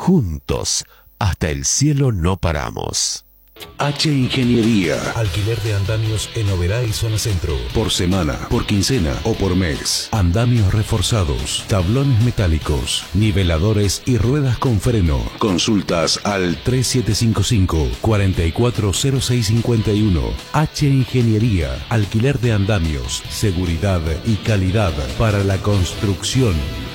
Juntos, hasta el cielo no paramos. H Ingeniería. Alquiler de andamios en Oberá y zona centro. Por semana, por quincena o por mes. Andamios reforzados, tablones metálicos, niveladores y ruedas con freno. Consultas al 3755-440651. H Ingeniería. Alquiler de andamios, seguridad y calidad para la construcción.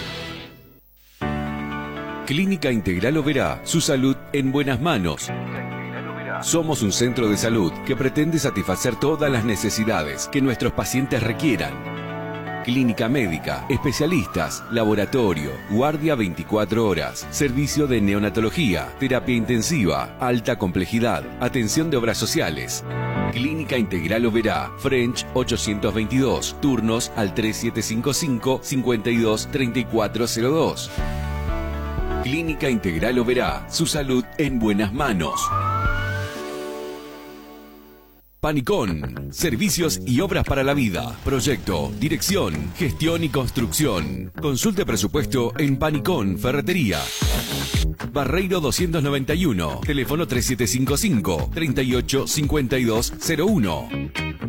Clínica Integral Oberá. Su salud en buenas manos. Somos un centro de salud que pretende satisfacer todas las necesidades que nuestros pacientes requieran. Clínica médica, especialistas, laboratorio, guardia 24 horas, servicio de neonatología, terapia intensiva, alta complejidad, atención de obras sociales. Clínica Integral Oberá, French 822, turnos al 3755-523402. Clínica Integral Oberá, su salud en buenas manos. Panicón, servicios y obras para la vida. Proyecto, dirección, gestión y construcción. Consulte presupuesto en Panicón Ferretería. Barreiro 291, teléfono 3755-385201.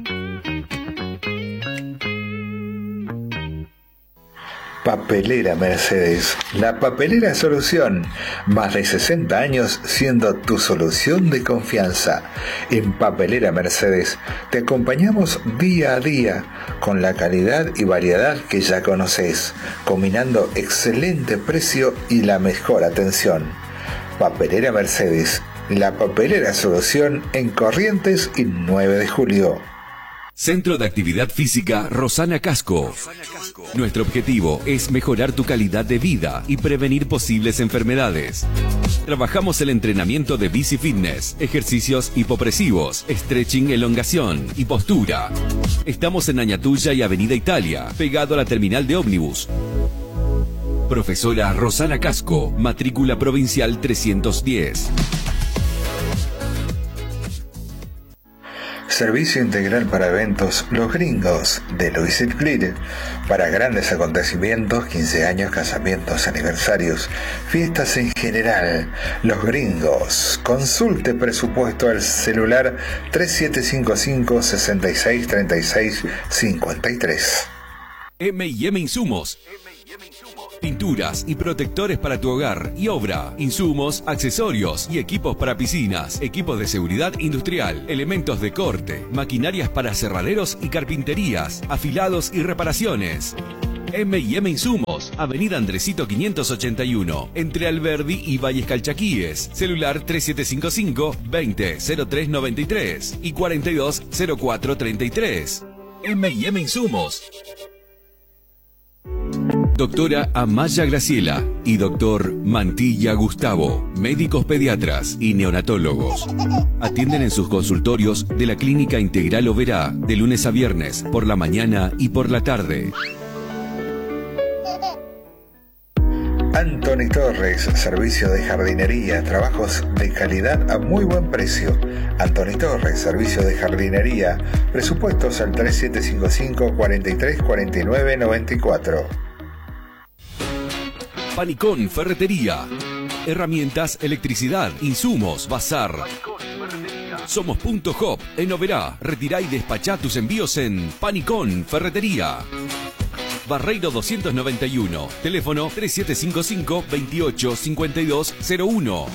Papelera Mercedes, la papelera solución. Más de 60 años siendo tu solución de confianza. En Papelera Mercedes te acompañamos día a día con la calidad y variedad que ya conoces, combinando excelente precio y la mejor atención. Papelera Mercedes, la papelera solución en Corrientes y 9 de julio. Centro de Actividad Física Rosana Casco. Nuestro objetivo es mejorar tu calidad de vida y prevenir posibles enfermedades. Trabajamos el entrenamiento de bici fitness, ejercicios hipopresivos, stretching, elongación y postura. Estamos en Añatuya y Avenida Italia, pegado a la terminal de ómnibus. Profesora Rosana Casco, matrícula provincial 310. Servicio integral para eventos Los Gringos de Luis Clear. Para grandes acontecimientos, 15 años, casamientos, aniversarios, fiestas en general. Los Gringos. Consulte presupuesto al celular 3755-663653. M&M Insumos. Pinturas y protectores para tu hogar y obra, insumos, accesorios y equipos para piscinas, equipos de seguridad industrial, elementos de corte, maquinarias para cerraderos y carpinterías, afilados y reparaciones. M&M Insumos, Avenida Andresito 581, entre Alberdi y Valles Calchaquíes, celular 3755-200393 y 420433. M&M Insumos. Doctora Amaya Graciela y doctor Mantilla Gustavo, médicos pediatras y neonatólogos. Atienden en sus consultorios de la Clínica Integral Oberá de lunes a viernes por la mañana y por la tarde. Anthony Torres, servicio de jardinería, trabajos de calidad a muy buen precio. Anthony Torres, servicio de jardinería, presupuestos al 3755-434994. Panicón Ferretería. Herramientas, electricidad, insumos, bazar. Somos Punto Hop en Oberá. Retirá y despachá tus envíos en Panicón Ferretería. Barreiro 291, teléfono 3755-285201.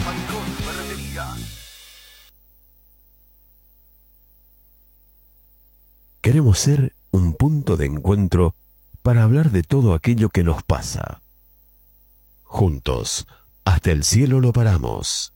Queremos ser un punto de encuentro para hablar de todo aquello que nos pasa. Juntos, hasta el cielo lo paramos.